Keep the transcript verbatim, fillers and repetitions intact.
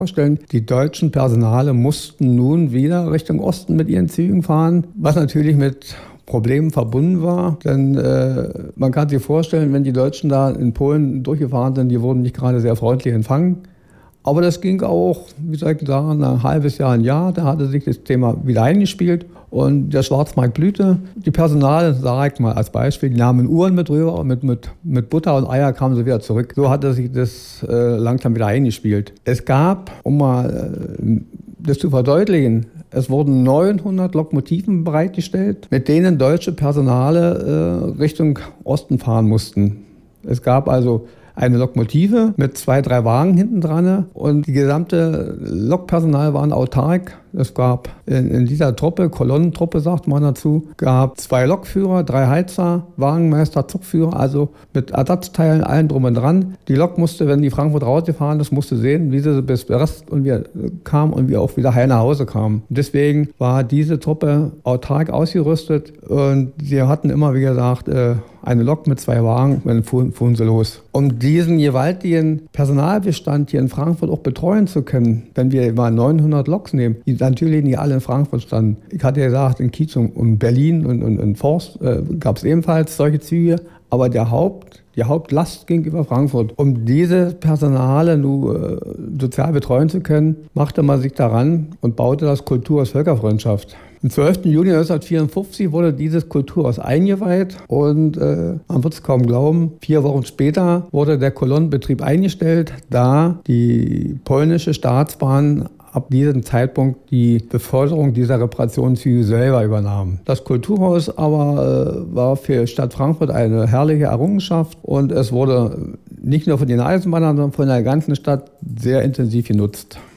vorstellen, die deutschen Personale mussten nun wieder Richtung Osten mit ihren Zügen fahren, was natürlich mit Problemen verbunden war. Denn äh, man kann sich vorstellen, wenn die Deutschen da in Polen durchgefahren sind, die wurden nicht gerade sehr freundlich empfangen. Aber das ging auch, wie soll ich sagen, ein halbes Jahr, ein Jahr. Da hatte sich das Thema wieder eingespielt und der Schwarzmarkt blühte. Die Personal, sage ich mal als Beispiel, die nahmen Uhren mit rüber und mit, mit, mit Butter und Eier kamen sie wieder zurück. So hatte sich das äh, langsam wieder eingespielt. Es gab, um mal äh, das zu verdeutlichen, es wurden neunhundert Lokomotiven bereitgestellt, mit denen deutsche Personale äh, Richtung Osten fahren mussten. Es gab also eine Lokomotive mit zwei, drei Wagen hinten dran und die gesamte Lokpersonal waren autark. Es gab in, in dieser Truppe, Kolonnentruppe sagt man dazu, gab zwei Lokführer, drei Heizer, Wagenmeister, Zugführer, also mit Ersatzteilen, allen drum und dran. Die Lok musste, wenn die Frankfurt rausgefahren ist, musste sehen, wie sie bis Brest und wir kam und wir auch wieder heil nach Hause kamen. Deswegen war diese Truppe autark ausgerüstet und sie hatten immer, wie gesagt, eine Lok mit zwei Wagen, dann fuhren, fuhren sie los. Um diesen gewaltigen Personalbestand hier in Frankfurt auch betreuen zu können, wenn wir mal neunhundert Loks nehmen, die natürlich nicht alle in Frankfurt standen. Ich hatte ja gesagt, in Kiez und Berlin und, und in Forst äh, gab es ebenfalls solche Züge, aber der Haupt, die Hauptlast ging über Frankfurt. Um diese Personale nur äh, sozial betreuen zu können, machte man sich daran und baute das Kulturhaus Völkerfreundschaft. Am zwölften Juni neunzehnhundertvierundfünfzig wurde dieses Kulturhaus eingeweiht und äh, man wird es kaum glauben, vier Wochen später wurde der Kolonnenbetrieb eingestellt, da die polnische Staatsbahn ab diesem Zeitpunkt die Beförderung dieser Reparationszüge selber übernahm. Das Kulturhaus aber äh, war für Stadt Frankfurt eine herrliche Errungenschaft und es wurde nicht nur von den Eisenbahnern, sondern von der ganzen Stadt sehr intensiv genutzt.